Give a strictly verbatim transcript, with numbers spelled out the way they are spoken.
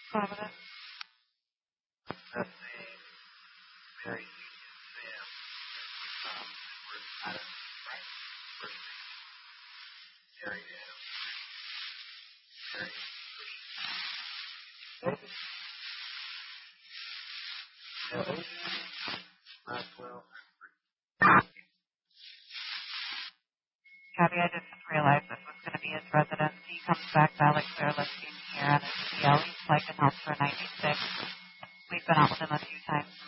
Providence. That's the Mary Union Sam. Um, we're out of right. First Mary Ann. Mary. Hello. Maxwell. Cabby, I just realized this was going to be his residence. He comes back valid clear listing here on his C L. He's like in house for ninety-six. We've been out with him a few times.